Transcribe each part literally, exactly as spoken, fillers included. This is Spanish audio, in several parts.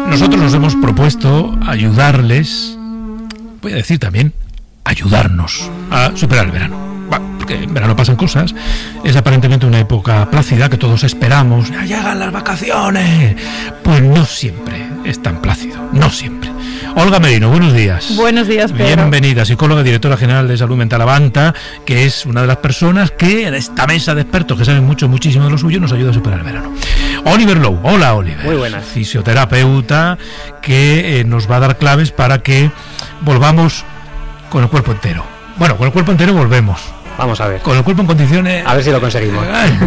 nosotros nos hemos propuesto ayudarles, voy a decir también, ayudarnos a superar el verano. Bueno, porque en verano pasan cosas, es aparentemente una época plácida que todos esperamos, ya llegan las vacaciones. Pues no siempre es tan plácido, no siempre. Olga Merino, buenos días. Buenos días, Pedro. Bienvenida, psicóloga y directora general de Salud Mental Avanta, que es una de las personas que en esta mesa de expertos que saben mucho, muchísimo de lo suyo, nos ayuda a superar el verano. Oliver Lowe, hola Oliver. Muy buenas. Fisioterapeuta que eh, nos va a dar claves para que volvamos con el cuerpo entero. Bueno, con el cuerpo entero volvemos. Vamos a ver. Con el cuerpo en condiciones... A ver si lo conseguimos.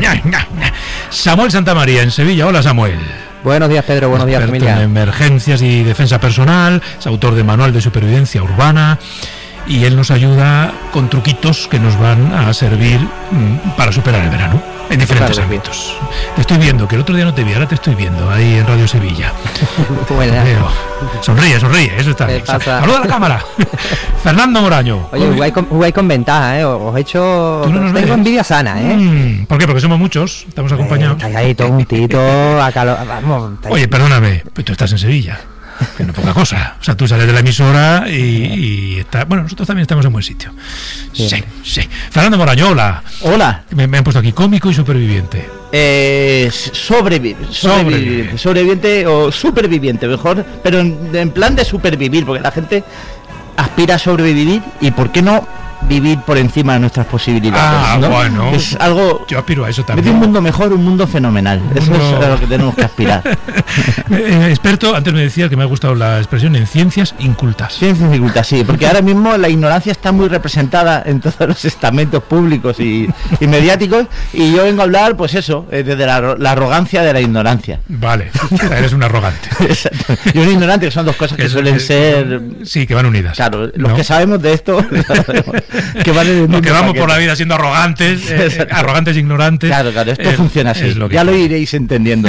Samuel Santamaría, en Sevilla. Hola, Samuel. Buenos días, Pedro. Buenos días, experto familia. en emergencias y defensa personal, es autor de Manual de Supervivencia Urbana, y él nos ayuda con truquitos que nos van a servir mmm, para superar el verano en diferentes claro, ámbitos. Te estoy viendo, que el otro día no te vi, ahora te estoy viendo ahí en Radio Sevilla. Veo. Sonríe, sonríe, eso está bien. Saluda a la cámara. Fernando Moraño. Oye, jugáis con, jugáis con ventaja, ¿eh? Os he hecho... ¿Tú no nos tengo ves? Envidia sana, ¿eh? Mm, ¿Por qué? Porque somos muchos, estamos acompañados. Eh, estáis ahí todos juntitos, acá lo, vamos. Estáis... Oye, perdóname, pues tú estás en Sevilla. Que no poca cosa. O sea, tú sales de la emisora y, y está. Bueno, nosotros también estamos en buen sitio. Bien. Sí, sí. Fernando Moraño, hola. Hola. Me, me han puesto aquí cómico y superviviente. Eh, sobrevi sobreviviente. Sobreviviente. Sobreviviente o superviviente, mejor. Pero en, en plan de supervivir, porque la gente aspira a sobrevivir y ¿por qué no vivir por encima de nuestras posibilidades? Ah, ¿no? Bueno. Es algo. Yo aspiro a eso también. Es un mundo mejor, un mundo fenomenal. Eso no. Es a lo que tenemos que aspirar. eh, experto, antes me decía que me ha gustado la expresión en ciencias incultas. Ciencias incultas, sí, porque ahora mismo la ignorancia está muy representada en todos los estamentos públicos y, y mediáticos, y yo vengo a hablar, pues eso, desde la, la arrogancia de la ignorancia. Vale, eres un arrogante. Exacto. Y un ignorante, que son dos cosas que eso, suelen es, ser... Sí, que van unidas. Claro, los ¿no? que sabemos de esto... que van en el Los que vamos paquete. por la vida siendo arrogantes, eh, arrogantes e ignorantes. Claro, claro, esto eh, funciona así. Lo ya lo iréis entendiendo.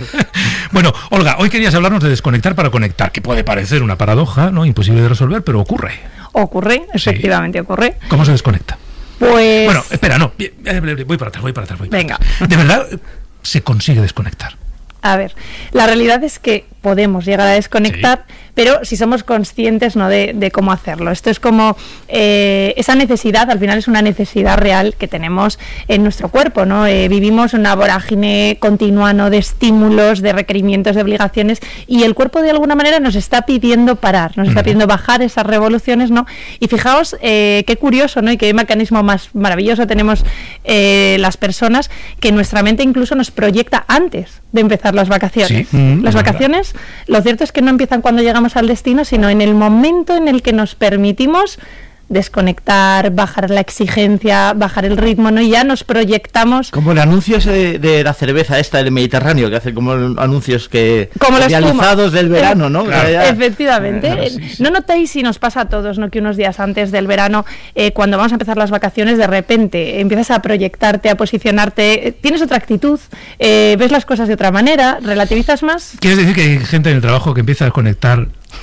Bueno, Olga, hoy querías hablarnos de desconectar para conectar, que puede parecer una paradoja, ¿no? Imposible de resolver, pero ocurre. Ocurre, efectivamente sí. ocurre. ¿Cómo se desconecta? Pues... Bueno, espera, no, voy para atrás, voy para atrás. Voy para Venga. atrás. ¿De verdad se consigue desconectar? A ver, la realidad es que podemos llegar a desconectar, sí. pero si somos conscientes, ¿no?, de, de cómo hacerlo. Esto es como eh, esa necesidad, al final es una necesidad real que tenemos en nuestro cuerpo, ¿no? Eh, vivimos una vorágine continua, ¿no?, de estímulos, de requerimientos, de obligaciones, y el cuerpo de alguna manera nos está pidiendo parar, nos está pidiendo bajar esas revoluciones, ¿no? Y fijaos eh, qué curioso, ¿no?, y qué mecanismo más maravilloso tenemos eh, las personas, que nuestra mente incluso nos proyecta antes de empezar las vacaciones. Sí. Mm, las vacaciones, lo cierto es que no empiezan cuando llegamos al destino, sino en el momento en el que nos permitimos desconectar, bajar la exigencia, bajar el ritmo, ¿no? Y ya nos proyectamos. Como el anuncio ese de, de la cerveza esta del Mediterráneo, que hace como anuncios que como realizados del verano, ¿no? Claro. Ya, efectivamente. Claro, sí, sí. ¿No notáis, si nos pasa a todos, ¿no?, que unos días antes del verano, eh, cuando vamos a empezar las vacaciones, de repente empiezas a proyectarte, a posicionarte, eh, tienes otra actitud, eh, ves las cosas de otra manera, relativizas más? ¿Quieres decir que hay gente en el trabajo que empieza a desconectar?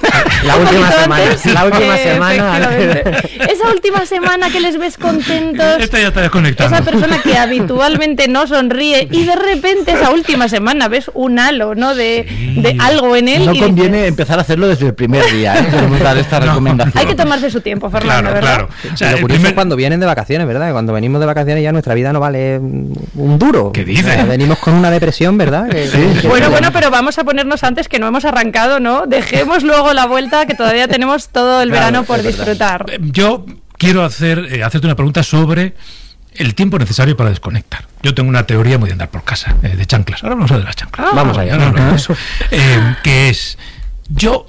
La última semana, antes, la última eh, semana. Esa última semana que les ves contentos. Esta ya está desconectando. Esa persona que habitualmente no sonríe y de repente esa última semana ves un halo, ¿no?, de, sí. de algo en él. No y conviene dices, empezar a hacerlo desde el primer día, ¿eh? Podemos dar esta no. recomendación. Hay que tomarse su tiempo, Fernando, claro, ¿verdad? Claro, o sea, lo curioso primer... es cuando vienen de vacaciones, ¿verdad? Cuando venimos de vacaciones ya nuestra vida no vale un duro. ¿Qué dices? O sea, venimos con una depresión, ¿verdad? Que, sí. que bueno, bueno, pero vamos a ponernos antes, que no hemos arrancado, ¿no? Dejemos luego la vuelta, que todavía tenemos todo el claro, verano por disfrutar. Yo quiero hacer eh, hacerte una pregunta sobre el tiempo necesario para desconectar. Yo tengo una teoría muy de andar por casa, eh, de chanclas. Ahora vamos a de las chanclas. Ah, vamos allá. No, no, no, eso. Eh, que es, yo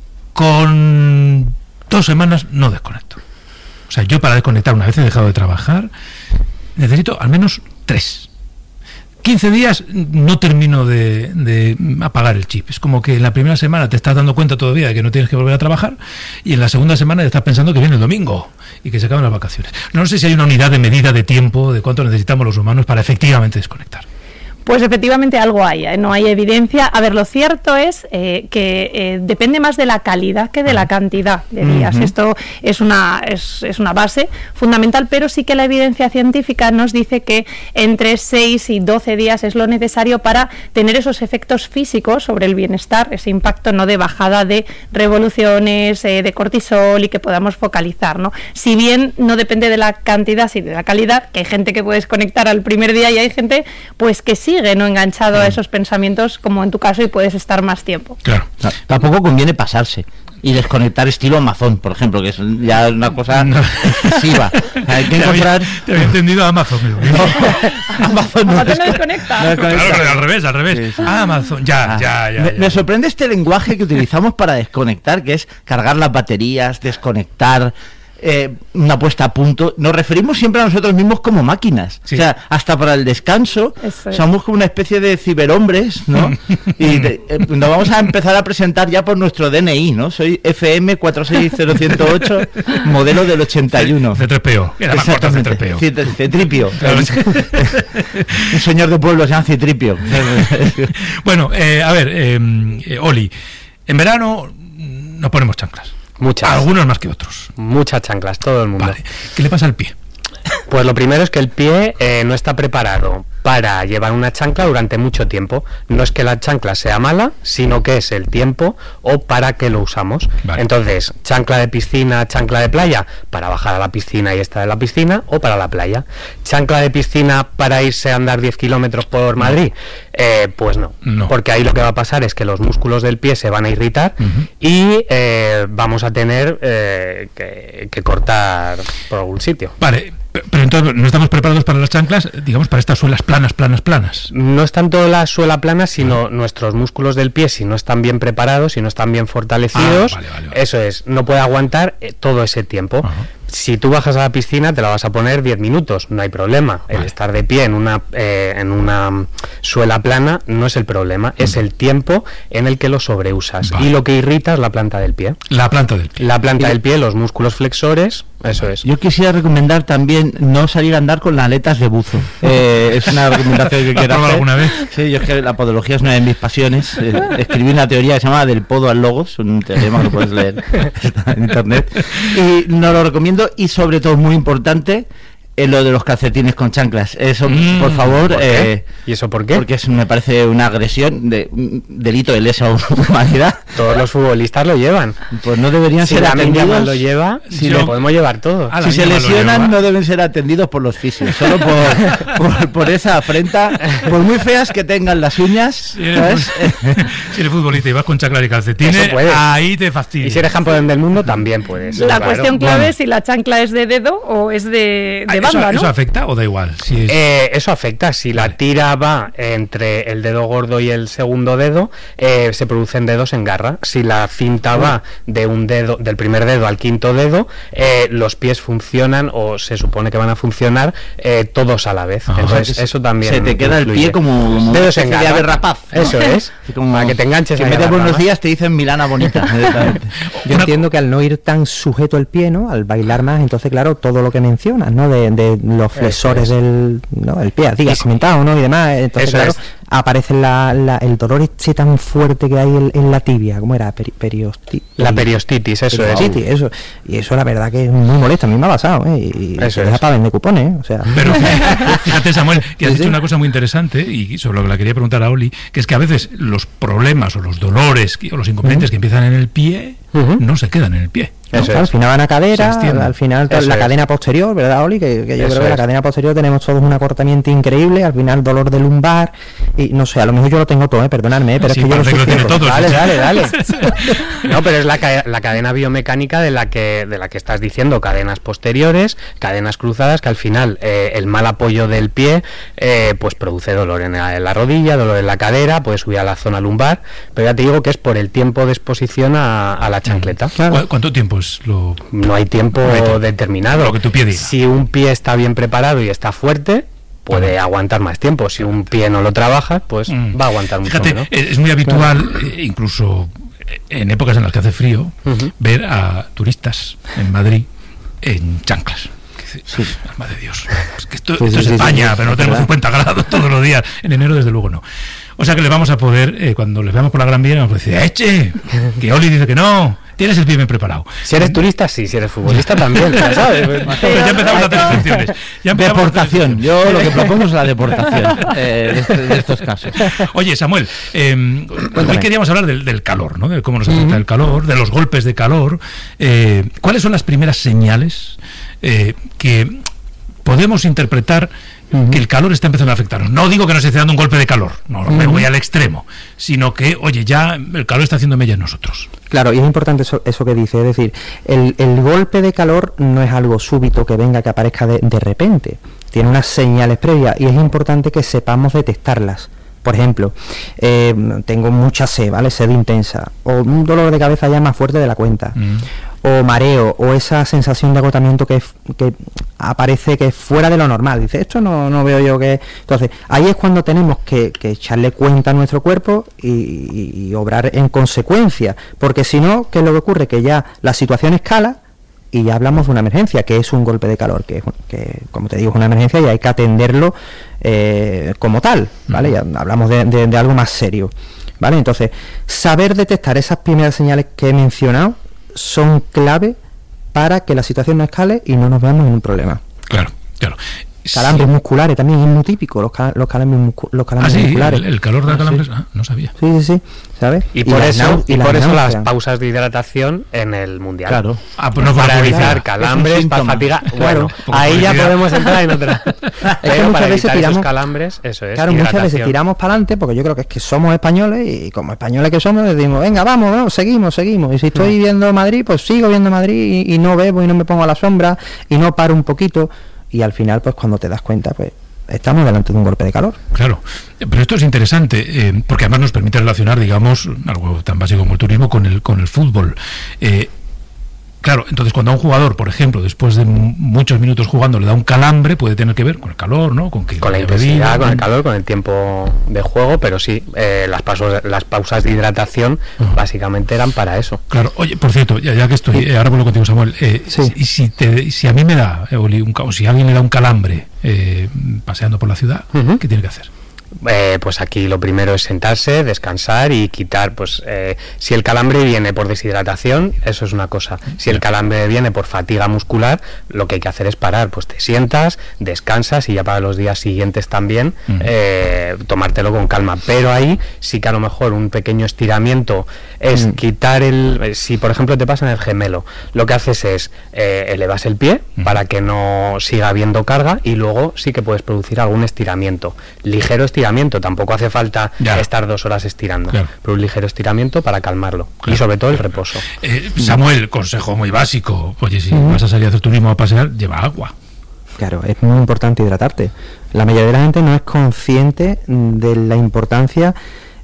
con dos semanas no desconecto. O sea, yo para desconectar, una vez he dejado de trabajar, necesito al menos tres. quince días no termino de, de apagar el chip. Es como que en la primera semana te estás dando cuenta todavía de que no tienes que volver a trabajar, y en la segunda semana te estás pensando que viene el domingo y que se acaban las vacaciones. No sé si hay una unidad de medida de tiempo de cuánto necesitamos los humanos para efectivamente desconectar. Pues efectivamente algo hay, ¿eh? No hay evidencia. A ver, lo cierto es eh, que eh, depende más de la calidad que de la cantidad de días. Uh-huh. Esto es una, es, es una base fundamental, pero sí que la evidencia científica nos dice que entre seis y doce días es lo necesario para tener esos efectos físicos sobre el bienestar, ese impacto no de bajada de revoluciones, eh, de cortisol y que podamos focalizar, ¿no? Si bien no depende de la cantidad, sino de la calidad, que hay gente que puede desconectar al primer día y hay gente pues que sí sigue no enganchado a esos pensamientos como en tu caso y puedes estar más tiempo. Claro. No, tampoco conviene pasarse y desconectar estilo Amazon, por ejemplo, que es ya una cosa no. excesiva. Hay que encontrar... Te había, te había entendido Amazon. No. Amazon no, Amazon no desconecta. No desconecta. Claro, al revés, al revés. Sí, sí. Ah, Amazon, ya, ah. ya, ya, me, ya. Me sorprende este lenguaje que utilizamos para desconectar, que es cargar las baterías, desconectar... Eh, una puesta a punto. Nos referimos siempre a nosotros mismos como máquinas, sí. O sea, hasta para el descanso es. Somos como una especie de ciberhombres, ¿no? Y de, eh, nos vamos a empezar a presentar ya por nuestro D N I, ¿no? Soy F M cuatro seis cero uno cero ocho, modelo del ochenta y uno. C tres P O, era más corto C tres P O. Citripio. Claro. Un señor de pueblo se llama Citripio. Bueno, eh, a ver, eh, Oli, en verano nos ponemos chanclas. Muchas. Algunos más que otros. Muchas chanclas, todo el mundo. Vale. ¿Qué le pasa al pie? Pues lo primero es que el pie eh, no está preparado para llevar una chancla durante mucho tiempo. No es que la chancla sea mala, sino que es el tiempo o para qué lo usamos. Vale. Entonces, chancla de piscina, chancla de playa, para bajar a la piscina y estar en la piscina, o para la playa. Chancla de piscina para irse a andar diez kilómetros por Madrid, eh, pues no. no. Porque ahí lo que va a pasar es que los músculos del pie se van a irritar uh-huh. y eh, vamos a tener eh, que, que cortar por algún sitio. Vale. Pero entonces no estamos preparados para las chanclas, digamos, para estas suelas planas, planas, planas. No es tanto la suela plana, sino vale. nuestros músculos del pie, si no están bien preparados, si no están bien fortalecidos, ah, vale, vale, vale. eso es, no puede aguantar eh, todo ese tiempo. Uh-huh. Si tú bajas a la piscina te la vas a poner diez minutos, no hay problema. Vale. El estar de pie en una eh, en una suela plana no es el problema, uh-huh. es el tiempo en el que lo sobreusas. Vale. Y lo que irrita es la planta del pie. La planta del pie. La planta del pie, los músculos flexores, eso es. Yo quisiera recomendar también no salir a andar con las aletas de buzo. Eh, es una recomendación que quiero hacer. ¿Alguna vez? Sí, yo es que la podología es una de mis pasiones. Eh, escribí una teoría que se llama del podo al logos, un teorema que lo puedes leer en internet. Y no lo recomiendo. Y sobre todo, muy importante, es lo de los calcetines con chanclas. Eso, mm, por favor. ¿Por eh, ¿Y eso por qué? Porque es, me parece una agresión, de un delito de lesa humanidad. Todos los futbolistas lo llevan. Pues no deberían si ser atendidos. Si lo lleva, si yo, lo podemos llevar todos. Ah, si se lesionan, no deben ser atendidos por los fisios. Solo por, por, por esa afrenta. Por muy feas que tengan las uñas. Si eres, si eres futbolista y vas con chanclas y calcetines, ahí te fastidia. Y si eres campeón del mundo, también puedes. La claro. cuestión clave bueno. es si la chancla es de dedo o es de, de banda, eso, ¿no? ¿Eso afecta o da igual? Si es... eh, eso afecta. Si vale. la tira va entre el dedo gordo y el segundo dedo, eh, se producen dedos en garra. Si la cinta uh. va de un dedo, del primer dedo al quinto dedo, eh, los pies funcionan o se supone que van a funcionar eh, todos a la vez. Ajá. Entonces se, eso también se te queda influye. El pie como, como dedos en garra. De rapaz, ¿no? Eso es. Como, para que te enganches. Que en vez de buenos días te dicen Milana bonita. Yo entiendo que al no ir tan sujeto el pie, ¿no? Al bailar más, entonces claro, todo lo que mencionas, ¿no? De, de los flexores del ¿no? el pie, así cimentado, ¿no? Y demás, entonces eso claro, es. aparece la, la, el dolor este tan fuerte que hay en, en la tibia, ¿cómo era? Peri, periosti, la periostitis, eso periostitis, es. Eso, y eso la verdad que es muy molesto, a mí me ha pasado, ¿eh? Y eso deja para vender cupones, ¿eh? O sea. Pero fíjate, Samuel, que has sí, dicho sí. una cosa muy interesante y sobre lo que le quería preguntar a Oli, que es que a veces los problemas o los dolores o los inconvenientes uh-huh. que empiezan en el pie uh-huh. no se quedan en el pie. ¿no? Claro, al final van a cadera, al final Eso la es. cadena posterior, ¿verdad, Oli? Que, que yo Eso creo que es. la cadena posterior tenemos todos un acortamiento increíble, al final dolor de lumbar, y no sé, a lo mejor yo lo tengo todo, ¿eh? Perdonadme, ¿eh? pero sí, es que yo lo, que lo tiene todo. Dale, dale, dale. No, pero es la, ca- la cadena biomecánica de la que de la que estás diciendo, cadenas posteriores, cadenas cruzadas, que al final eh, el mal apoyo del pie eh, pues produce dolor en la, en la rodilla, dolor en la cadera, puede subir a la zona lumbar, pero ya te digo que es por el tiempo de exposición a, a la chancleta. Claro. ¿Cuánto tiempo es lo...? No hay tiempo no hay tiempo. determinado. Lo que tu pie diga. Si un pie está bien preparado y está fuerte, puede vale. aguantar más tiempo. Si un pie no lo trabaja, pues mm. va a aguantar mucho Fíjate, menos. Es muy habitual, claro. eh, incluso en épocas en las que hace frío, uh-huh. ver a turistas en Madrid en chanclas. Sí. Alma de Dios. Es que esto, sí, esto sí, es España, sí, sí, pero no tenemos cincuenta grados todos los días. En enero, desde luego, no. O sea que les vamos a poder, eh, cuando les veamos por la Gran Vía, vamos a decir, ¡eche! Que Oli dice que no. Tienes el pie bien preparado. Si eres turista, sí. Si eres futbolista, también. ¿Sabes? Pero ya empezamos a hacer excepciones. Ya deportación. Yo lo que propongo es la deportación eh, de, este, de estos casos. Oye, Samuel, eh, hoy queríamos hablar del, del calor, ¿no? De cómo nos afecta uh-huh. el calor, de los golpes de calor. Eh, ¿Cuáles son las primeras señales eh, que podemos interpretar que el calor está empezando a afectarnos? No digo que nos esté dando un golpe de calor, no me voy al extremo, sino que, oye, ya el calor está haciendo mella en nosotros. Claro, y es importante eso, eso que dice, es decir, el, el golpe de calor no es algo súbito que venga, que aparezca de, de repente, tiene unas señales previas y es importante que sepamos detectarlas. Por ejemplo, eh, tengo mucha sed, ¿vale? Sed intensa, o un dolor de cabeza ya más fuerte de la cuenta, mm. o mareo, o esa sensación de agotamiento que, que aparece que es fuera de lo normal. Dice, esto no, no veo yo que... Entonces, ahí es cuando tenemos que, que echarle cuenta a nuestro cuerpo y, y, y obrar en consecuencia, porque si no, ¿qué es lo que ocurre? Que ya la situación escala y ya hablamos de una emergencia, que es un golpe de calor, que, que como te digo, es una emergencia y hay que atenderlo eh, como tal, ¿vale? Ya hablamos de, de, de algo más serio, ¿vale? Entonces, saber detectar esas primeras señales que he mencionado son clave para que la situación no escale y no nos veamos en un problema. Claro, claro. Calambres sí. musculares también es muy típico, los, cal los calambres, muscu los calambres ah, sí, musculares. El, el calor de ah, calambres, sí. ah, no sabía. Sí, sí, sí, ¿sabes? Y, y por eso, y por eso las pausas de hidratación en el Mundial. Claro. Ah, pues no para evitar calambres, para fatiga. Bueno, ahí ya podemos entrar en otra. Es que muchas veces tiramos calambres, eso es. Claro, muchas veces tiramos para adelante porque yo creo que es que somos españoles y como españoles que somos decimos, venga, vamos, vamos seguimos, seguimos. Y si estoy no. viendo Madrid, pues sigo viendo Madrid y, y no bebo y no me pongo a la sombra y no paro un poquito. Y al final, pues cuando te das cuenta, pues estamos delante de un golpe de calor. Claro, pero esto es interesante, eh, porque además nos permite relacionar, digamos, algo tan básico como el turismo con el, con el fútbol. Eh, Claro, entonces cuando a un jugador, por ejemplo, después de muchos minutos jugando le da un calambre, puede tener que ver con el calor, ¿no? Con, que con la intensidad, con el calor, con el tiempo de juego, pero sí, eh, las, pausas, las pausas de hidratación uh-huh. básicamente eran para eso. Claro, oye, por cierto, ya, ya que estoy, eh, ahora vuelvo contigo, Samuel, eh, sí. y si, te, si a mí me da, eh, un, o si a alguien le da un calambre eh, paseando por la ciudad, uh-huh. ¿qué tiene que hacer? Eh, pues aquí lo primero es sentarse, descansar y quitar, pues eh, si el calambre viene por deshidratación, eso es una cosa. Si el calambre viene por fatiga muscular, lo que hay que hacer es parar, pues te sientas, descansas y ya para los días siguientes también uh-huh. eh, tomártelo con calma. Pero ahí sí que a lo mejor un pequeño estiramiento es uh-huh. quitar el, si por ejemplo te pasa en el gemelo, lo que haces es eh, elevas el pie uh-huh. para que no siga habiendo carga y luego sí que puedes producir algún estiramiento, ligero estiramiento. Tampoco hace falta ya. estar dos horas estirando, claro. pero un ligero estiramiento para calmarlo claro. y sobre todo el reposo. Eh, Samuel, consejo muy básico, oye, si uh-huh. vas a salir a hacer turismo a pasear, lleva agua. Claro, es muy importante hidratarte. La mayoría de la gente no es consciente de la importancia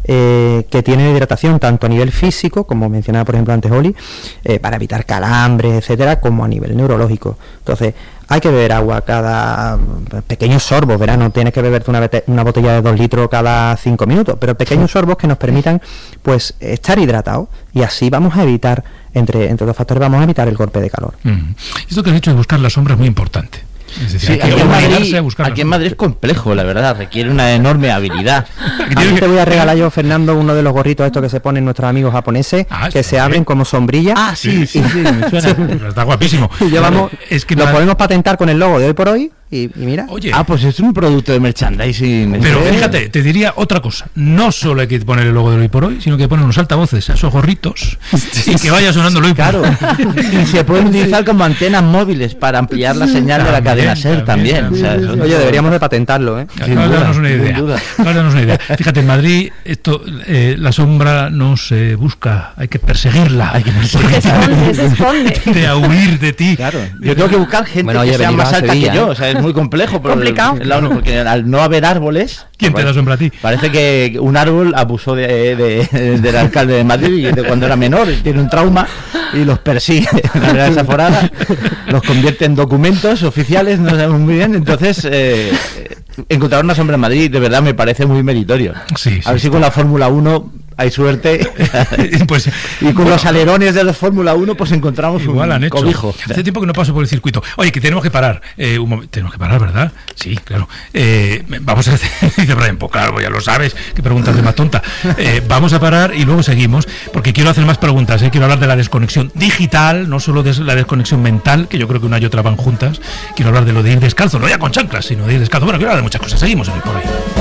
Eh, que tiene la hidratación tanto a nivel físico, como mencionaba por ejemplo antes Oli, eh, para evitar calambres, etcétera, como a nivel neurológico. Entonces, hay que beber agua cada pequeños sorbos, ¿verdad? No tienes que beberte una, una botella de dos litros cada cinco minutos, pero pequeños sorbos que nos permitan pues estar hidratados y así vamos a evitar, entre, entre dos factores, vamos a evitar el golpe de calor. Mm. Esto que has dicho de buscar la sombra es muy importante. Es decir, sí, aquí, en Madrid, aquí en Madrid es complejo, la verdad, requiere una enorme habilidad. A mí te voy a regalar yo, Fernando, uno de los gorritos estos que se ponen nuestros amigos japoneses, ah, que se bien. abren como sombrilla. Ah, sí, sí, sí, sí me suena. Sí. Está guapísimo. Y llevamos, es que lo no... podemos patentar con el logo de Hoy por Hoy. Y, y mira, oye, ah, pues es un producto de merchandising. Pero fíjate, te diría otra cosa. No solo hay que poner el logo de Hoy por Hoy, sino que poner unos altavoces a esos gorritos y que vaya sonando Hoy por Hoy. Claro. Y se pueden utilizar como antenas móviles para ampliar la señal también, de la cadena SER también. también. O sea, oye, deberíamos de patentarlo, ¿eh? Danos una idea. Danos una idea. Fíjate, en Madrid esto, eh, la sombra no se busca, hay que perseguirla. Hay que perseguirla. Se esconde, se esconde. De a huir de ti. Claro. Yo tengo que buscar gente bueno, oye, que sea más alta Sevilla, que yo. O sea, es muy complejo, pero complicado. El, el, porque al no haber árboles, ¿quién te da sombra a ti? Parece que un árbol abusó de, de, de, del alcalde de Madrid de cuando era menor, tiene un trauma y los persigue de manera desaforada, los convierte en documentos oficiales, no sabemos muy bien. Entonces, eh, encontrar una sombra en Madrid de verdad me parece muy meritorio. Sí, sí, a ver si con la Fórmula uno hay suerte. Pues, y con bueno, los alerones de los Fórmula uno pues encontramos igual un han hecho. cobijo. Hace tiempo que no paso por el circuito. Oye, que tenemos que parar. Eh, un momento, tenemos que parar, ¿verdad? Sí, claro. Eh, vamos a hacer, dice Brian, pues claro, ya lo sabes, qué preguntas de más tonta. Eh, vamos a parar y luego seguimos, porque quiero hacer más preguntas. Eh. Quiero hablar de la desconexión digital, no solo de la desconexión mental, que yo creo que una y otra van juntas. Quiero hablar de lo de ir descalzo, no ya con chanclas, sino de ir descalzo. Bueno, quiero hablar de muchas cosas. Seguimos en el Por Ahí.